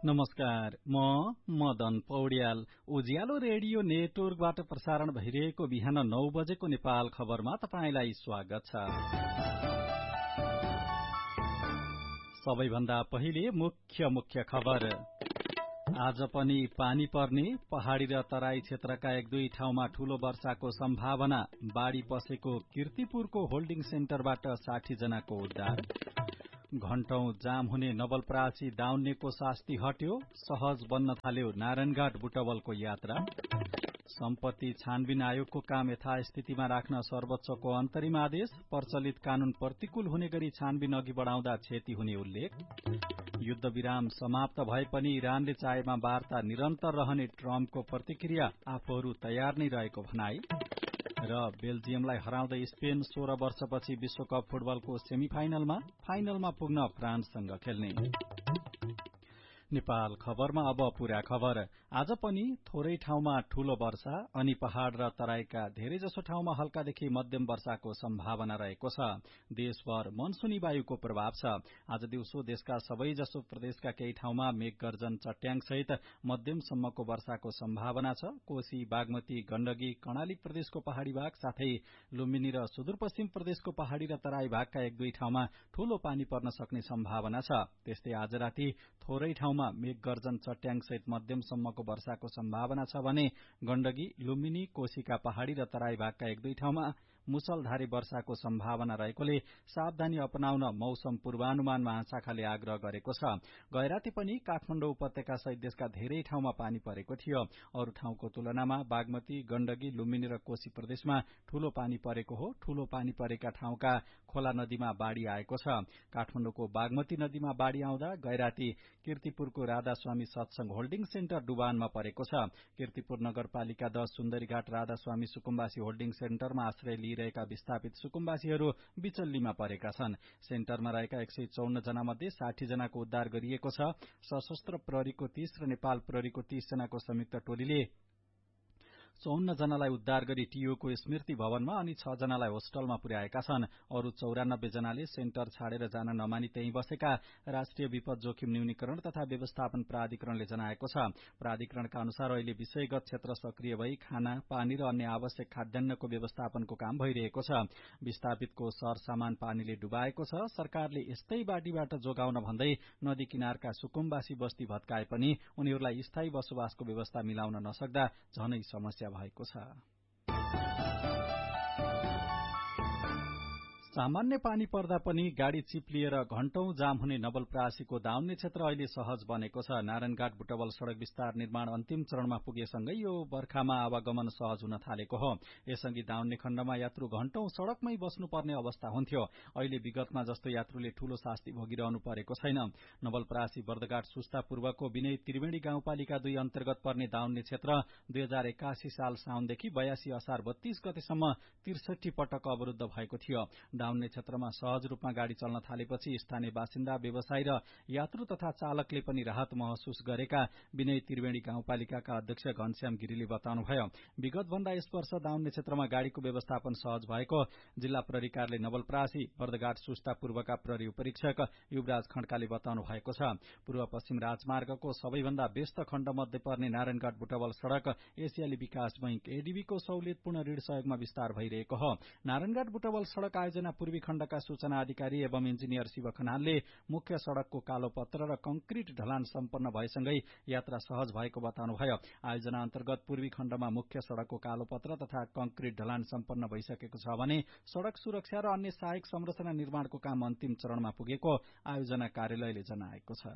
नमस्कार, म मदन पौड्याल। उज्यालो रेडियो नेटवर्कबाट प्रसारण भइरहेको बिहान 9 बजेको नेपाल खबरमा तपाईंलाई स्वागत छ। सबैभन्दा पहिले मुख्य खबर। आज पनि पानी पर्ने, पहाड़ी र तराई क्षेत्रका एक दुई ठाउँमा ठूलो वर्षाको सम्भावना। बाढ़ी पसेको कीर्तिपुरको होल्डिङ सेन्टरबाट 60 जनाको उद्धार। घण्टौं जाम हुने नवलपरासी दाउन्नेको शास्ति हट्यो, सहज बन्न थाल्यो नारायणघाट बुटवलको यात्रा। सम्पत्ति छानबिन आयोगको काम यथास्थितिमा राख्न सर्वोच्चको अन्तरिम आदेश, प्रचलित कानून प्रतिकूल हुने गरी छानबिन अघि बढ़ाउँदा क्षति हुने उल्लेख। युद्धविराम समाप्त भए पनि इरानले चाहेमा वार्ता निरन्तर रहने ट्रम्पको प्रतिक्रिया, आफूहरू तयार नै रहेको भनाई। र बेल्जियमलाई हराउँदै स्पेन 16 वर्षपछि विश्वकप फुटबलको फाइनलमा पुग्न फ्रान्ससँग खेल्ने। नेपाल खबरमा अब पूरा खबर। आज पनि थोरै ठाउँमा ठूलो वर्षा अनि पहाड़ र तराईका धेरैजसो ठाउँमा हल्कादेखि मध्यम वर्षाको सम्भावना रहेको छ। देशभर मनसुनी वायुको प्रभाव छ। आज दिउँसो देशका सबैजसो प्रदेशका केही ठाउँमा मेघगर्जन चट्याङ सहित मध्यमसम्मको वर्षाको सम्भावना छ। कोशी, बागमती, गण्डकी, कर्णाली प्रदेशको पहाड़ी भाग साथै लुम्बिनी र सुदूरपश्चिम प्रदेशको पहाड़ी र तराई भागका एक दुई ठाउँमा ठूलो पानी पर्न सक्ने सम्भावना छ। त्यस्तै आज राति थोरै ठाउँमा मेघगर्जन चट्याङ सहित मध्यमसम्मको वर्षाको सम्भावना छ भने गण्डकी, लुम्बिनी, कोशीका पहाड़ी र तराई भागका एक दुई ठाउँमा मुसलधारे वर्षाको सम्भावना रहेकोले सावधानी अपनाउन मौसम पूर्वानुमान महाशाखाले आग्रह गरेको छ। गैराती पनि काठमाडौँ उपत्यका सहित देशका धेरै ठाउँमा पानी परेको थियो। अरू ठाउँको तुलनामा बागमती, गण्डकी, लुम्बिनी र कोशी प्रदेशमा ठूलो पानी परेको हो। ठूलो पानी परेका ठाउँका खोला नदीमा बाढ़ी आएको छ। काठमाडौँको बागमती नदीमा बाढ़ी आउँदा गैराती कीर्तिपुरको राधास्वामी सत्संग होल्डिङ सेन्टर डुबानमा परेको छ। कीर्तिपुर नगरपालिका 10 सुन्दरीघाट राधास्वामी सुकुम्बासी होल्डिङ सेन्टरमा आश्रय लिइरहेका विस्थापित सुकुम्बासीहरू बिचल्लीमा परेका छन्। सेन्टरमा रहेका 154 जना मध्ये 60 जनाको उद्धार गरिएको छ। सशस्त्र प्रहरीको 30 र नेपाल प्रहरीको 30 जनाको संयुक्त टोलीले 54 जनालाई उद्धार गरी टीओको स्मृति भवनमा अनि 6 जनालाई होस्टलमा पुर्याएका छन्। अरू 94 जनाले सेन्टर छाडेर जान नमानी त्यही बसेका राष्ट्रिय विपद जोखिम न्यूनीकरण तथा व्यवस्थापन प्राधिकरणले जनाएको छ। प्राधिकरणका अनुसार अहिले विषयगत क्षेत्र सक्रिय भई खाना, पानी र अन्य आवश्यक खाद्यान्नको व्यवस्थापनको काम भइरहेको छ। विस्थापितको सरसामान पानीले डुबाएको छ। सरकारले यस्तै बाटीबाट जोगाउन भन्दै नदी किनारका सुकुम्बासी बस्ती भत्काए पनि उनीहरूलाई स्थायी बसोबासको व्यवस्था मिलाउन नसक्दा झनै समस्या भएको छ। सामान्य पानी पर्दा पनि गाड़ी चिप्लिएर घण्टौं जाम हुने नवलपरासीको दाउन्ने क्षेत्र अहिले सहज बनेको छ। नारायणघाट बुटवल सड़क विस्तार निर्माण अन्तिम चरणमा पुगेसँगै यो बर्खामा आवागमन सहज हुन थालेको हो। यसअघि दाउन्ने खण्डमा यात्रु घण्टौं सड़कमै बस्नुपर्ने अवस्था हुन्थ्यो। अहिले विगतमा जस्तो यात्रुले ठूलो शास्ति भोगिरहनु परेको छैन। नवलपरासी बर्दघाट सुस्ता पूर्वको विनय त्रिवेणी गाउँपालिका 2 अन्तर्गत पर्ने दाउन्ने क्षेत्र 2081 साल साउनदेखि 82 असार 32 गतेसम्म 63 पटक अवरुद्ध भएको थियो। दाउन्ने क्षेत्रमा सहज रूपमा गाड़ी चल्न थालेपछि स्थानीय बासिन्दा, व्यवसायी र यात्रु तथा चालकले पनि राहत महसुस गरेका विनय त्रिवेणी गाउँपालिकाका अध्यक्ष घनश्याम गिरीले बताउनुभयो। विगत भन्दा यस वर्ष दाउन्ने क्षेत्रमा गाड़ीको व्यवस्थापन सहज भएको जिल्ला प्रहरी कार्यालय नवलपरासी बर्दघाट सुस्ता पूर्वका प्रहरी उपरीक्षक युवराज खड्काले बताउनु भएको छ। पूर्व पश्चिम राजमार्गको सबैभन्दा व्यस्त खण्ड मध्ये पर्ने नारायणघाट बुटवल सड़क एशियाली विकास बैंक एडीबीको सहुलियतपूर्ण ऋण सहयोगमा विस्तार भइरहेको हो। नारायणघाट बुटवल सड़क आयोजना पूर्वी खण्डका सूचना अधिकारी एवं इन्जिनियर शिव खनालले मुख्य सड़कको कालोपत्र र कंक्रिट ढलान सम्पन्न भएसँगै यात्रा सहज भएको बताउनुभयो। आयोजना अन्तर्गत पूर्वी खण्डमा मुख्य सड़कको कालोपत्र तथा कंक्रिट ढलान सम्पन्न भइसकेको छ भने सड़क सुरक्षा र अन्य सहायक संरचना निर्माणको काम अन्तिम चरणमा पुगेको आयोजना कार्यालयले जनाएको छ।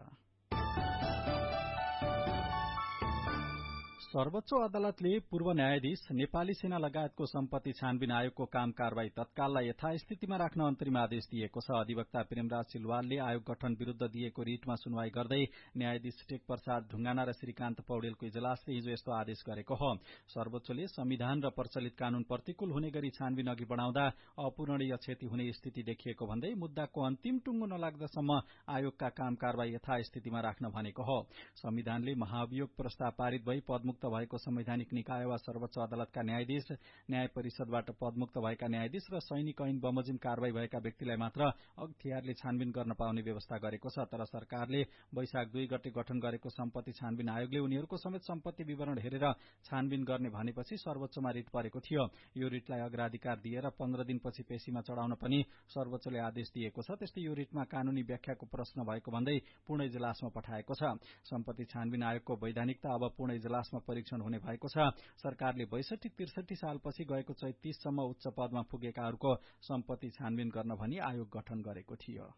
सर्वोच्च अदालतले पूर्व न्यायाधीश, नेपाली सेना लगायतको सम्पत्ति छानबिन आयोगको काम कारवाही तत्काललाई यथास्थितिमा राख्न अन्तरिम आदेश दिएको छ। अधिवक्ता प्रेमराज सिलवालले आयोग गठन विरूद्ध दिएको रिटमा सुनवाई गर्दै न्यायाधीश टेक प्रसाद ढुंगाना र श्रीकान्त पौडेलको इजलासले हिजो यस्तो आदेश गरेको हो। सर्वोच्चले संविधान र प्रचलित कानून प्रतिकूल हुने गरी छानबिन अघि बढ़ाउँदा अपूरणीय क्षति हुने स्थिति देखिएको भन्दै मुद्दाको अन्तिम टुंगो नलाग्दासम्म आयोगका काम कारवाही यथास्थितिमा राख्न भनेको हो। संविधानले महाभियोग प्रस्ताव पारित भई पदमुक्त भएको संवैधानिक निकाय वा सर्वोच्च अदालतका न्यायाधीश, न्याय परिषदबाट पदमुक्त भएका न्यायाधीश र सैनिक ऐन बमोजिम कारवाही भएका व्यक्तिलाई मात्र अख्तियारले छानबिन गर्न पाउने व्यवस्था गरेको छ। तर सरकारले वैशाख 2 गते गठन गरेको सम्पत्ति छानबिन आयोगले उनीहरूको समेत सम्पत्ति विवरण हेरेर छानबिन गर्ने भनेपछि सर्वोच्चमा रिट परेको थियो। यो रिटलाई अग्राधिकार दिएर 15 दिनपछि पेशीमा चढाउन पनि सर्वोच्चले आदेश दिएको छ। त्यस्तै यो रिटमा कानूनी व्याख्याको प्रश्न भएको भन्दै पूर्ण इजलासमा पठाएको छ। सम्पत्ति छानबिन आयोगको वैधानिकता अब पूर्ण इजलासमा परीक्षण हुने भएको छ। सरकारले 62-63 सालपछि गएको चैत 30 सम्म उच्च पदमा पुगेकाहरूको सम्पत्ति छानबिन गर्न भनी आयोग गठन गरेको थियो।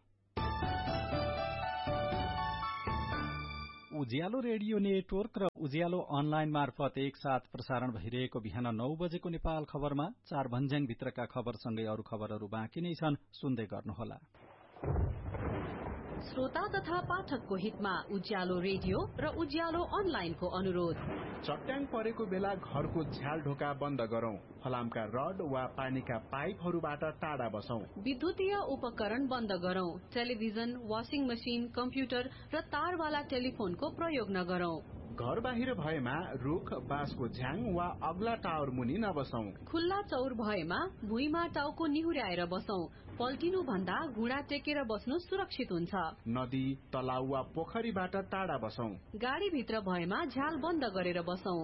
उज्यालो रेडियो नेटवर्क र उज्यालो अनलाइन मार्फत एकसाथ प्रसारण भइरहेको बिहान 9 बजेको नेपाल खबरमा 4 भन्ज्याङ भित्रका खबरसँगै अरू खबरहरू बाँकी नै छन्, सुन्दै गर्नुहोला। श्रोता तथा पाठकको हितमा उज्यालो रेडियो र उज्यालो अनलाइनको अनुरोध। चट्याङ परेको बेला घरको झ्याल ढोका बन्द गरौं, फलामका रड वा पानीका पाइपहरूबाट टाढा बसौं, विद्युतीय उपकरण बन्द गरौं, टेलिभिजन, वाशिङ मशिन, कम्प्युटर र तारवाला टेलिफोनको प्रयोग नगरौं। घर बाहिर भएमा रुख, बाँसको झ्याङ वा अग्ला टावर मुनि नबसौं। खुल्ला चौर भएमा भुइँमा टाउको निहुर्याएर बसौं। पल्टिनु भन्दा घुँडा टेकेर बस्नु सुरक्षित हुन्छ। नदी, तलाउ वा पोखरीबाट टाढा बसौं। गाडी भित्र भएमा झ्याल बन्द गरेर बसौं।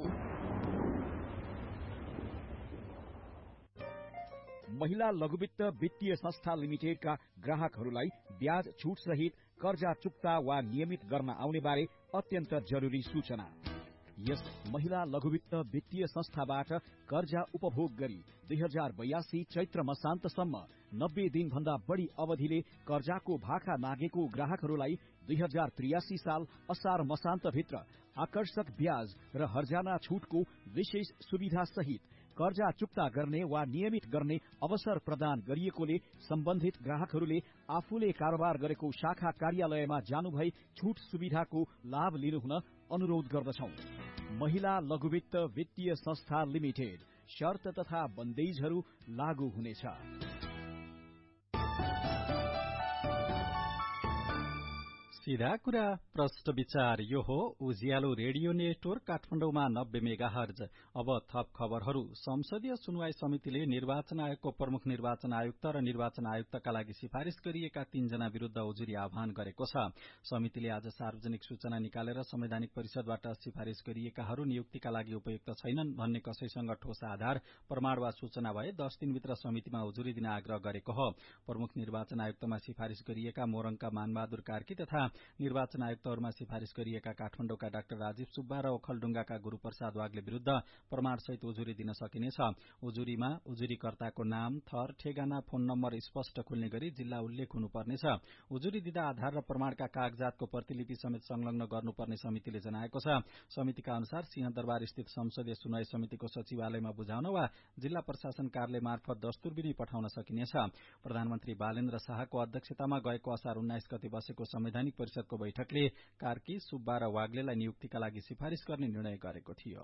महिला लघुवित्त वित्तीय संस्था लिमिटेडका ग्राहकहरूलाई ब्याज छुट सहित कर्जा चुक्ता वा नियमित गर्न आउने बारे अत्यन्त जरुरी सूचना। यस महिला लघुवित्त वित्तीय संस्थाबाट कर्जा उपभोग गरी 2082 चैत्र मसान्तसम्म 90 दिन भन्दा बढ़ी अवधिले कर्जाको भाका मागेको ग्राहकहरूलाई 2083 साल असार मसान्तभित्र आकर्षक ब्याज र हर्जाना छुटको विशेष सुविधा सहित कर्जा चुक्ता गर्ने वा नियमित गर्ने अवसर प्रदान गरिएकोले सम्बन्धित ग्राहकहरूले आफूले कारोबार गरेको शाखा कार्यालयमा जानुभई छुट सुविधाको लाभ लिनुहुन अनुरोध गर्दछौं। महिला लघुवित्त वित्तीय संस्था लिमिटेड, शर्त तथा बन्देजहरू लागू हुनेछ। सीधा कुरा प्रश्न विचार, यो हो उज्यालो रेडियो नेटवर्क काठमाडौँमा 90 मेगाहर्ज। अब थप खबरहरू। संसदीय सुनवाई समितिले निर्वाचन आयोगको प्रमुख निर्वाचन आयुक्त र निर्वाचन आयुक्तका लागि सिफारिश गरिएका 3 जना विरूद्ध उजुरी आह्वान गरेको छ। समितिले आज सार्वजनिक सूचना निकालेर संवैधानिक परिषदबाट सिफारिश गरिएकाहरू नियुक्तिका लागि उपयुक्त छैनन् भन्ने कसैसँग ठोस आधार, प्रमाण वा सूचना भए 10 दिनभित्र समितिमा उजुरी दिन आग्रह गरेको हो। प्रमुख निर्वाचन आयुक्तमा सिफारिश गरिएका मोरङका मानबहादुर कार्की तथा निर्वाचन आयुक्तहरूमा सिफारिश गरिएका काठमाडौँका डाक्टर राजीव सुब्बा र ओखलढुंगाका गुरूप्रसाद वागले विरूद्ध प्रमाणसहित उजुरी दिन सकिनेछ। उजुरीमा उजुरीकर्ताको नाम, थर, ठेगाना, फोन नम्बर स्पष्ट खुल्ने गरी जिल्ला उल्लेख हुनुपर्नेछ। उजुरी दिँदा आधार र प्रमाणका कागजातको प्रतिलिपि समेत संलग्न गर्नुपर्ने समितिले जनाएको छ। समितिका अनुसार सिंहदरबार स्थित संसदीय सुनवाई समितिको सचिवालयमा बुझाउन वा जिल्ला प्रशासन कार्यालय मार्फत दस्तुर पनि पठाउन सकिनेछ। प्रधानमन्त्री बालेन्द्र शाहको अध्यक्षतामा गएको असार 19 गते बसेको संवैधानिक परिषदको बैठकले कार्की, सुब्बा र वाग्लेलाई नियुक्तिका लागि सिफारिश गर्ने निर्णय गरेको थियो।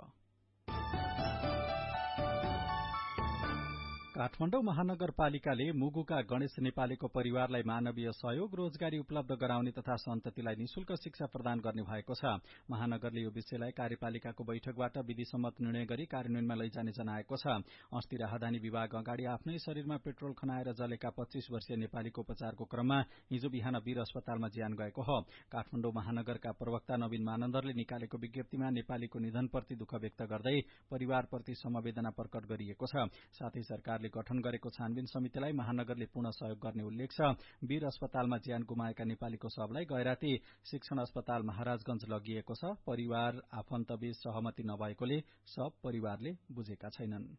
काठमाडौँ महानगरपालिकाले मुगुका गणेश नेपालीको परिवारलाई मानवीय सहयोग, रोजगारी उपलब्ध गराउने तथा सन्ततिलाई निशुल्क शिक्षा प्रदान गर्ने भएको छ। महानगरले यो विषयलाई कार्यपालिकाको बैठकबाट विधिसम्मत निर्णय गरी कार्यान्वयनमा लैजाने जनाएको छ। अस्ति राहदानी विभाग अगाडि आफ्नै शरीरमा पेट्रोल खनाएर जलेका 25 वर्षीय नेपालीको उपचारको क्रममा हिजो बिहान वीर अस्पतालमा ज्यान गएको हो। काठमाडौँ महानगरका प्रवक्ता नवीन मानन्दरले निकालेको विज्ञप्तिमा नेपालीको निधनप्रति दुःख व्यक्त गर्दै परिवारप्रति समवेदना प्रकट गरिएको छ। साथै सरकारले गठन गरेको छानबिन समितिलाई महानगरले पूर्ण सहयोग गर्ने उल्लेख छ। वीर अस्पतालमा ज्यान गुमाएका नेपालीको शवलाई गैराती शिक्षण अस्पताल महाराजगंज लगिएको छ। परिवार आफन्तबीच सहमति नभएकोले शव परिवारले बुझेका छैनन्।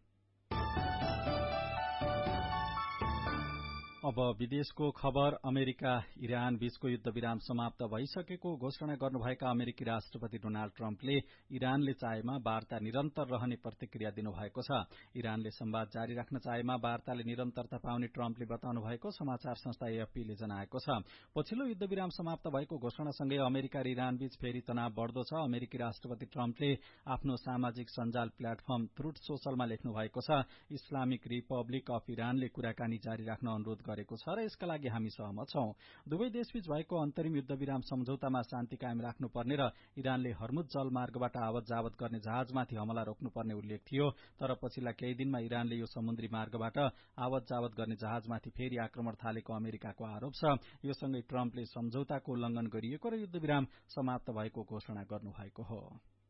अब विदेशको खबर। अमेरिका इरान बीचको युद्ध विराम समाप्त भइसकेको घोषणा गर्नुभएका अमेरिकी राष्ट्रपति डोनाल्ड ट्रम्पले इरानले चाहेमा वार्ता निरन्तर रहने प्रतिक्रिया दिनुभएको छ। इरानले संवाद जारी राख्न चाहेमा वार्ताले निरन्तरता पाउने ट्रम्पले बताउनु भएको समाचार संस्था एएफपीले जनाएको छ। पछिल्लो युद्ध विराम समाप्त भएको घोषणासँगै अमेरिका र इरान बीच फेरि तनाव बढ़दो छ। अमेरिकी राष्ट्रपति ट्रम्पले आफ्नो सामाजिक सञ्जाल प्लेटफर्म ट्रुथ सोशलमा लेख्नु भएको छ, इस्लामिक रिपब्लिक अफ इरानले कुराकानी जारी राख्न अनुरोध गरेको छ र यसका लागि हामी सहमत छौं। दुवै देशबीच भएको अन्तरिम युद्धविराम सम्झौतामा शान्ति कायम राख्नुपर्ने र इरानले हर्मुज जलमार्गबाट आवत जावत गर्ने जहाजमाथि हमला रोक्नुपर्ने उल्लेख थियो। तर पछिल्ला केही दिनमा इरानले यो समुद्री मार्गबाट आवत जावत गर्ने जहाजमाथि फेरि आक्रमण थालेको अमेरिकाको आरोप छ। यो सँगै ट्रम्पले सम्झौताको उल्लंघन गरिएको र युद्धविराम समाप्त भएको घोषणा गर्नुभएको हो।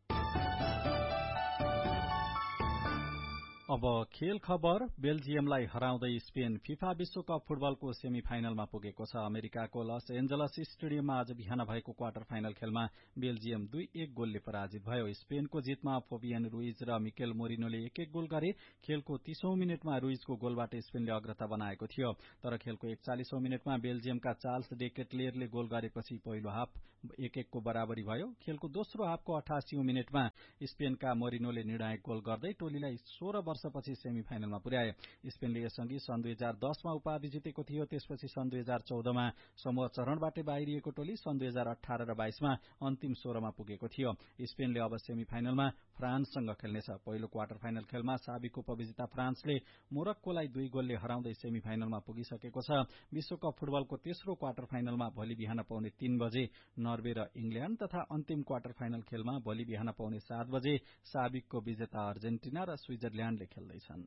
अब खेल खबर। बेल्जियमलाई हराउँदै स्पेन फिफा विश्वकप फुटबलको सेमी फाइनलमा पुगेको छ। अमेरिकाको लस एन्जलस स्टेडियममा आज बिहान भएको क्वार्टर फाइनल खेलमा बेल्जियम 2-1 गोलले पराजित भयो। स्पेनको जितमा फोबियन रुइज र मिकेल मोरिनोले 1-1 गोल गरे। खेलको 30औं मिनेटमा रुइजको गोलबाट स्पेनले अग्रता बनाएको थियो। तर खेलको 41औं मिनेटमा बेल्जियमका चार्ल्स डेकेटलेरले गोल गरेपछि पहिलो हाफ 1-1 को बराबरी भयो। खेलको दोस्रो हाफको 88औं मिनेटमा स्पेनका मोरिनोले निर्णायक गोल गर्दै टोलीलाई 16 वर्षपछि सेमी फाइनलमा पुर्याए। स्पेनले यसअघि सन् 2010 मा उपाधि जितेको थियो। त्यसपछि सन् 2014 मा समूह चरणबाटै बाहिरिएको टोली सन् 2018 र 22 मा अन्तिम 16 मा पुगेको थियो। स्पेनले अब सेमी फाइनलमा फ्रान्ससँग खेल्नेछ। पहिलो क्वार्टर फाइनल खेलमा साबिक उपविजेता फ्रान्सले मोरक्कोलाई 2 गोलले हराउँदै सेमी फाइनलमा पुगिसकेको छ। विश्वकप फुटबलको तेस्रो क्वार्टर फाइनलमा भोलि बिहान पाउने 3 बजे नर्वे र इंग्ल्याण्ड तथा अन्तिम क्वार्टर फाइनल खेलमा भोलि बिहान पाउने 7 बजे साबिकको विजेता अर्जेन्टिना र स्विजरल्याण्डले खेल्दैछन्।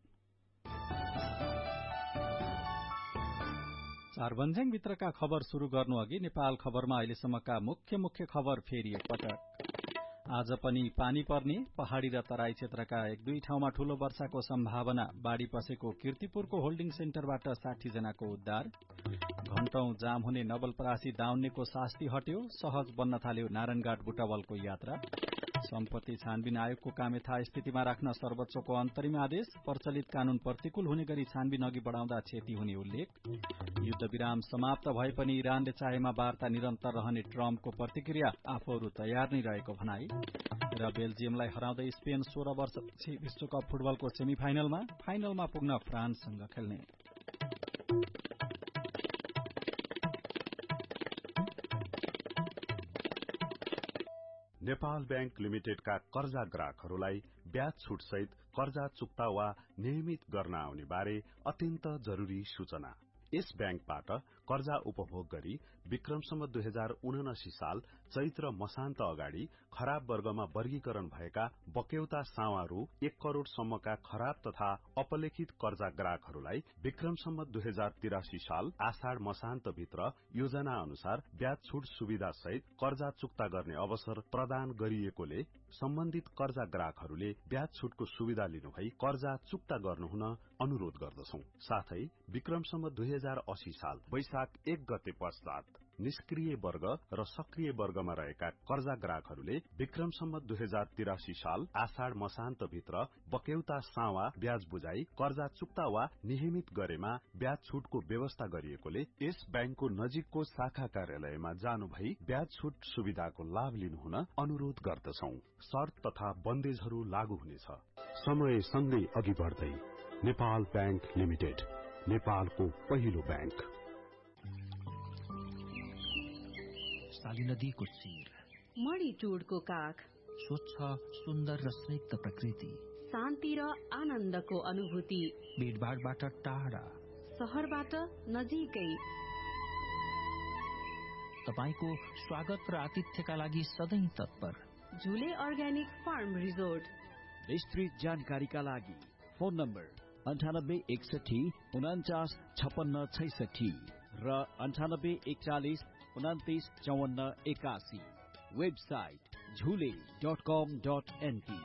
चारबन्ज्याङ भित्रका खबर शुरू गर्नु अघि नेपाल खबरमा अहिलेसम्मका मुख्य खबर फेरि एकपटक। आज पनि पानी पर्ने, पहाड़ी र तराई क्षेत्रका 1-2 ठाउँमा ठूलो वर्षाको सम्भावना। बाढ़ी पसेको कीर्तिपुरको होल्डिङ सेन्टरबाट 60 जनाको उद्धार। घण्टौं जाम हुने नवलपरासी दाउन्नेको शास्ति हट्यो। सहज बन्न थाल्यो नारायणघाट बुटवलको यात्रा। सम्पत्ति छानबिन आयोगको काम यथास्थितिमा राख्न सर्वोच्चको अन्तरिम आदेश। प्रचलित कानून प्रतिकूल हुने गरी छानबिन अघि बढ़ाउँदा क्षति हुने उल्लेख। युद्धविराम समाप्त भए पनि इरानले चाहेमा वार्ता निरन्तर रहने ट्रम्पको प्रतिक्रिया। आफूहरू तयार नै रहेको भनाई। र बेल्जियमलाई हराउँदै स्पेन 16 वर्षपछि विश्वकप फुटबलको सेमी फाइनलमा पुग्न फ्रान्ससँग खेल्ने। नेपाल बैंक लिमिटेडका कर्जा ग्राहकहरूलाई ब्याज छुट सहित कर्जा चुक्ता वा नियमित गर्न आउने बारे अत्यन्त जरूरी सूचना। यस बैंकबाट कर्जा उपभोग गरी विक्रम सम्वत 2079 साल चैत्र मसान्त अगाडि खराब वर्गमा वर्गीकरण भएका बक्यौता सावा रु 1 करोड़ सम्मका खराब तथा अपलेखित कर्जा ग्राहकहरूलाई विक्रम सम्वत 2083 साल आषाढ़ मसान्त भित्र योजना अनुसार ब्याज छुट सुविधा सहित कर्जा चुक्ता गर्ने अवसर प्रदान गरिएकोले सम्बन्धित कर्जा ग्राहकहरूले ब्याज छुटको सुविधा लिनुभई कर्जा चुक्ता गर्नुहुन अनुरोध गर्दछौं। साथै विक्रम सम्वत 2080 साल वैशाख 1 गते पश्चात निष्क्रिय वर्ग र सक्रिय वर्गमा रहेका कर्जा ग्राहकहरूले विक्रम सम्वत 2083 साल आषाढ़ मसान्त भित्र बक्यौता सावा ब्याज बुझाई कर्जा चुक्ता वा नियमित गरेमा ब्याज छुटको व्यवस्था गरिएकोले यस बैंकको नजिकको शाखा कार्यालयमा जानु भई ब्याज छुट सुविधाको लाभ लिनुहुन अनुरोध गर्दछौं। शर्त तथा बन्देजहरू लागू हुनेछ। समय सँगै अघि बढ्दै नेपाल बैंक लिमिटेड, नेपालको पहिलो बैंक। साली नदीको चिर, मणि टुडको काख, स्वच्छ सुन्दर र स्निग्ध प्रकृति, शान्ति र आनन्दको अनुभूति, भीडभाडबाट टाढा, शहरबाट नजिकै। तपाईको स्वागत र आतिथ्यका लागि सधैं तत्पर। झुले अर्ग्यानिक फार्म रिजोर्ट। विस्तृत जानकारीका लागि फोन नम्बर 9861 49 56 66 र 9841 29 54 81। वेबसाइट झुले.com.np।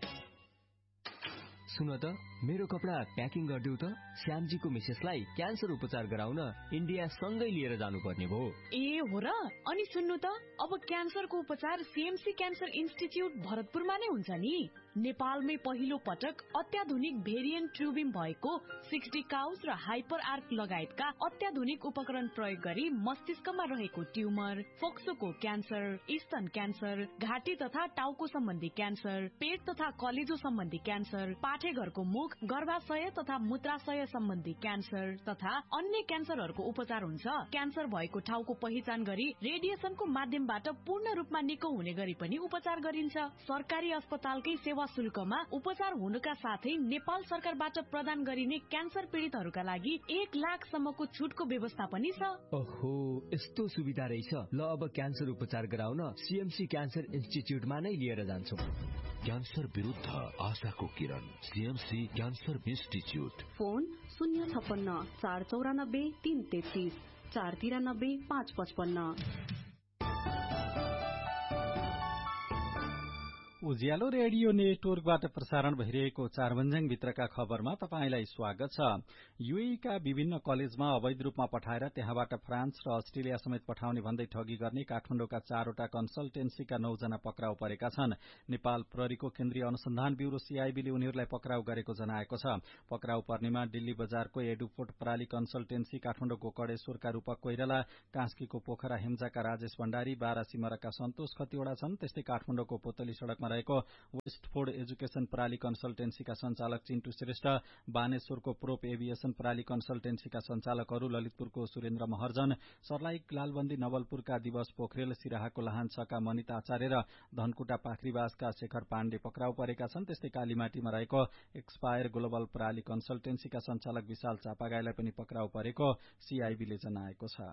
सुन त, मेरो कपडा प्याकिङ गरिदेऊ त। श्यामजीको मिसेसलाई क्यान्सर उपचार गराउन इन्डिया सँगै लिएर जानुपर्ने भो। ए हो र? अनि सुन्नु त, अब क्यान्सरको उपचार सीएमसी क्यान्सर इन्स्टिट्युट भरतपुरमा नै हुन्छ नि। नेपालमै पहिलो पटक अत्याधुनिक भेरिएन्ट ट्युबिम भएको 60 काउस र हाइपर आर्क लगायतका अत्याधुनिक उपकरण प्रयोग गरी मस्तिष्कमा रहेको ट्युमर, फोक्सोको क्यान्सर, स्तन क्यान्सर, घाँटी तथा टाउको सम्बन्धी क्यान्सर, पेट तथा कलेजो सम्बन्धी क्यान्सर, पाठेघरको मुख मुख गर्भाशय तथा मूत्राशय सम्बन्धी क्यान्सर तथा अन्य क्यान्सरहरूको उपचार हुन्छ। क्यान्सर भएको ठाउँको पहिचान गरी रेडिएसनको माध्यमबाट पूर्ण रूपमा निको हुने गरी पनि उपचार गरिन्छ। सरकारी अस्पतालकै सेवा शुल्कमा उपचार हुनुका साथै नेपाल सरकारबाट प्रदान गरिने क्यान्सर पीडितहरूका लागि 1 लाख सम्मको छुटको व्यवस्था पनि छ। ओहो, यस्तो सुविधा रहेछ। ल अब क्यान्सर उपचार गराउन सीएमसी क्यान्सर इन्स्टिच्युटमा नै लिएर जान्छौँ। क्यान्सर विरुद्ध आशाको किरण, सीएमसी क्यान्सर इन्स्टिच्युट। फोन 056 494 333 493 555। उज्यालो रेडियो नेटवर्कबाट प्रसारण भइरहेको चारभन्ज्याङ भित्रका खबरमा तपाईंलाई स्वागत छ। यूएईका विभिन्न कलेजमा अवैध रूपमा पठाएर त्यहाँबाट फ्रान्स र अस्ट्रेलिया समेत पठाउने भन्दै ठगी गर्ने काठमाडौँका 4वटा कन्सल्टेन्सीका 9 जना पक्राउ परेका छन्। नेपाल प्रहरीको केन्द्रीय अनुसन्धान ब्यूरो सीआईबीले उनीहरूलाई पक्राउ गरेको जनाएको छ। पक्राउ पर्नेमा दिल्ली बजारको एडुफोर्ट प्राली कन्सल्टेन्सी, काठमाडौँको कडेश्वरका रूपक कोइराला, कास्कीको पोखरा हेम्जाका राजेश भण्डारी, बारा सिमराका सन्तोष खतिवड़ा छन्। त्यस्तै काठमाडौँको पोतली सड़कमा रहेको वेस्टफोर्ड एजुकेशन प्राली कन्सल्टेन्सीका संचालक चिन्टु श्रेष्ठ, बानेश्वरको प्रोप एभिएशन प्राली कन्सल्टेन्सीका संचालकहरू ललितपुरको सुरेन्द्र महर्जन, सर्लाही लालबन्दी नवलपुरका दिवस पोखरेल, सिराहाको लाहानछका मनिता आचार्य र धनकुटा पाखरीबासका शेखर पाण्डे पक्राउ परेका छन्। त्यस्तै कालीमाटीमा रहेको एक्सपायर ग्लोबल प्राली कन्सल्टेन्सीका संचालक विशाल चापागाईलाई पनि पक्राउ परेको सीआईबीले जनाएको छ।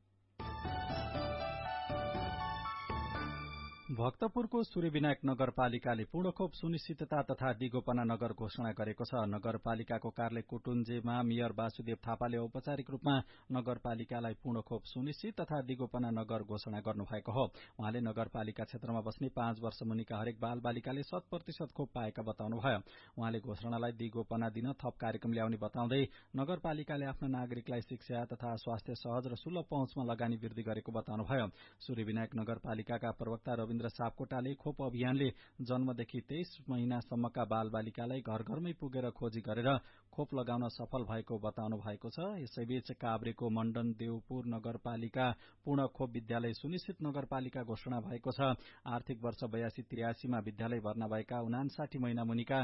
भक्तपुरको सूर्यविनायक नगरपालिकाले पूर्णखोप सुनिश्चितता तथा दिगोपना नगर घोषणा गरेको छ। नगरपालिकाको कार्यालय कुटुन्जेमा मेयर वासुदेव थापाले औपचारिक रूपमा नगरपालिकालाई पूर्णखोप सुनिश्चित तथा दिगोपना नगर घोषणा गर्नुभएको हो। उहाँले नगरपालिका क्षेत्रमा बस्ने 5 वर्ष मुनिका हरेक बालबालिकाले 100% खोप पाएका बताउनुभयो। उहाँले घोषणालाई दिगोपना दिन थप कार्यक्रम ल्याउने बताउँदै नगरपालिकाले आफ्ना नागरिकलाई शिक्षा तथा स्वास्थ्य सहज र सुलभ पहुँचमा लगानी वृद्धि गरेको बताउनुभयो। सूर्यविनायक नगरपालिकाका प्रवक्ता रविन्द्र सापकोटाले खोप अभियानले जन्मदेखि 23 महिनासम्मका बालबालिकालाई घर घरमै पुगेर खोजी गरेर खोप लगाउन सफल भएको बताउनु भएको छ। यसैबीच काभ्रेको मण्डन देवपुर नगरपालिका पूर्ण खोप विद्यालय सुनिश्चित नगरपालिका घोषणा भएको छ। आर्थिक वर्ष 82-83 मा विद्यालय भर्ना भएका 59 महिना मुनिका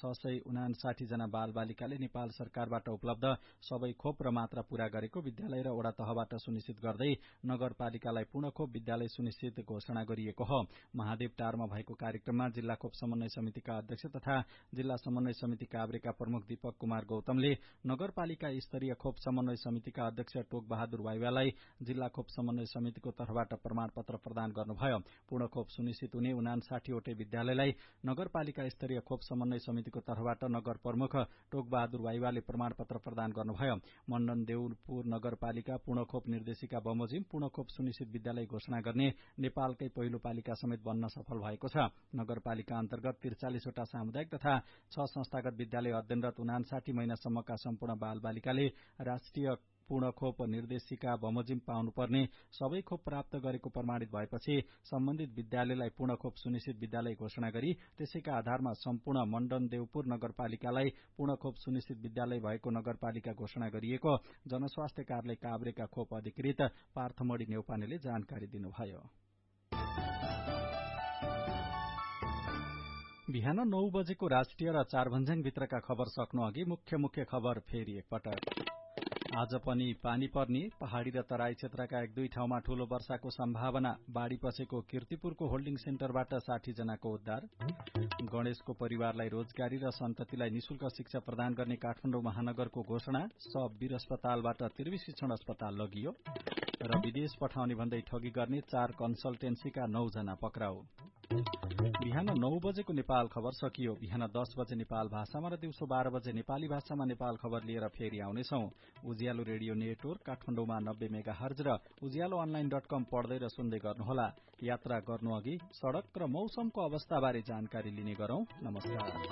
659 जना बालबालिकाले नेपाल सरकारबाट उपलब्ध सबै खोप र मात्रा पूरा गरेको विद्यालय र वडा तहबाट सुनिश्चित गर्दै नगरपालिकालाई पूर्ण खोप विद्यालय सुनिश्चित घोषणा गरिएको हो। महादेव टारमा भएको कार्यक्रममा जिल्ला खोप समन्वय समितिका अध्यक्ष तथा जिल्ला समन्वय समिति काभ्रेका प्रमुख दीपक कुमार गौतमले नगरपालिका स्तरीय खोप समन्वय समितिका अध्यक्ष टोक बहादुर वाइवालाई जिल्ला खोप समन्वय समितिको तर्फबाट प्रमाणपत्र प्रदान गर्नुभयो। पूर्ण खोप सुनिश्चित हुने 59 वटै विद्यालयलाई नगरपालिका स्तरीय खोप समन्वय समितिको तर्फबाट नगर प्रमुख टोक बहादुर वाइवाले प्रमाणपत्र प्रदान गर्नुभयो। मण्डन देवपुर नगरपालिका पूर्ण खोप निर्देशिका बमोजिम पूर्ण खोप सुनिश्चित विद्यालय घोषणा गर्ने नेपालकै पहिलो पालिका समेत बन्न सफल भएको छ। नगरपालिका अन्तर्गत 43 वटा सामुदायिक तथा 6 संस्थागत विद्यालय अध्ययनरत 59 महिनासम्मका सम्पूर्ण बालबालिकाले राष्ट्रिय पूर्ण खोप निर्देशिका बमोजिम पाउनुपर्ने सबै खोप प्राप्त गरेको प्रमाणित भएपछि सम्बन्धित विद्यालयलाई पूर्ण खोप सुनिश्चित विद्यालय घोषणा गरी त्यसैका आधारमा सम्पूर्ण मण्डन देवपुर नगरपालिकालाई पूर्ण खोप सुनिश्चित विद्यालय भएको नगरपालिका घोषणा गरिएको जनस्वास्थ्य कार्यालय काभ्रेका खोप अधिकृत पार्थमणि नेउपानेले जानकारी दिनुभयो। बिहान 9 बजेको राष्ट्रिय र चारभन्ज्याङ भित्रका खबर सक्नु अघि मुख्य खबर फेरि एकपटक। आज पनि पानी पर्ने, पहाड़ी र तराई क्षेत्रका 1-2 ठाउँमा ठूलो वर्षाको सम्भावना। बाढ़ी पसेको कीर्तिपुरको होल्डिङ सेन्टरबाट 60 जनाको उद्धार। गणेशको परिवारलाई रोजगारी र सन्ततिलाई निशुल्क शिक्षा प्रदान गर्ने काठमाडौँ महानगरको घोषणा। सब वीर अस्पतालबाट त्रिवी शिक्षण अस्पताल लगियो र विदेश पठाउने भन्दै ठगी गर्ने 4 कन्सल्टेन्सीका 9 जना पक्राउ। बिहान 9 बजेको नेपाल खबर सकियो। बिहान 10 बजे नेपाल भाषामा र दिउँसो 12 बजे नेपाली भाषामा नेपाल खबर लिएर फेरि आउनेछौं। उज्यालो रेडियो नेटवर्क काठमाडौँमा 90 मेगाहर्ज र उज्यालो online.com पढ्दै र सुन्दै गर्नुहोला। यात्रा गर्नु अघि सड़क र मौसमको अवस्थाबारे जानकारी लिने गरौं। नमस्कार।